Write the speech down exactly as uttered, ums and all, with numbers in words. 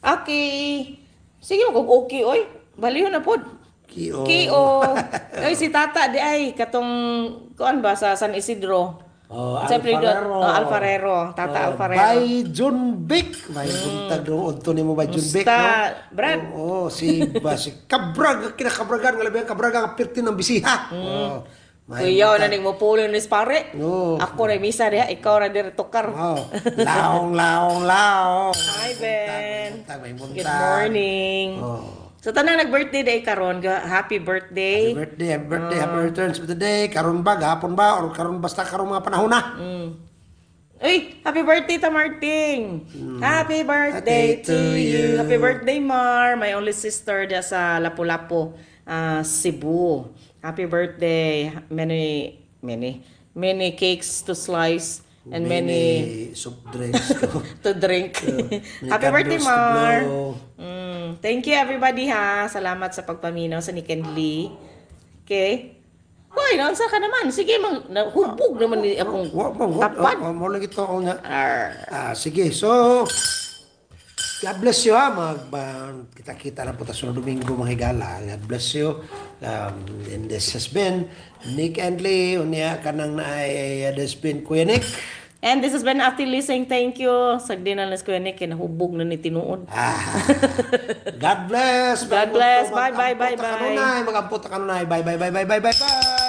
Okay. Sige mo kung okay, oy. Baliw na pod. Kio. Kio. Oy, si Tata di ay katong kuan ba sa San Isidro. Oh, Siyempre doon, Alfarero. oh, Alfarero, Tata Oh, Alfarero. by John Beck. May buntag doon. Unto ni mo by John Beck, Musta, no? Brad? Oo, oh, si, ba, si Kabrag. Kinakabragan. Nga labi ang Kabrag ang pirti ng bisiha. Oh, may Kuya, na buntag. ning mo pulo ni pare. Oo. Ako na misa diha, ikaw ra dire tukar. Oh, laong, laong, laong. Hi, Ben. Buntag, may buntag. Good morning. Oh. So tanang nag-birthday day karon, ga- happy birthday. Happy birthday, happy birthday, happy returns of the day. Karon ba, gahapon ba, or karon basta karon mga panahon na. Uy, happy birthday ta Marting. Happy birthday Happy to to you. you. Happy birthday Mar, my only sister dia sa Lapu-Lapu, ah, Cebu. Happy birthday. Many many many cakes to slice and many, soft drinks ko. to drink. May Happy birthday candles to Mar. blow. Mm, thank you everybody ha. Salamat sa pagpaminaw sa Nick and Lee. Okay? Hoy, naunsa ka naman? Sige, mang, nahubog naman ni akong Wa mo, wa tapan. wa mo lang ito ako nga. Arr. Ah, sige. So, God bless you ha. Mag, uh, kita-kita na po tayo sa Domingo mga higala. God bless you. Um, and this has been Nick and Lee. Unya ka nang na ay this has been Kuya Nick. And this has been Ate Lee saying thank you. Sagdi na las ko yan eh, kinahubog na ni tinuod. Ah, God bless. God bless. Bye, bye, bye, bye. Mag-ampot ka kanunay. Mag-ampot ka kanunay. Bye, bye, bye, bye, bye, bye, bye.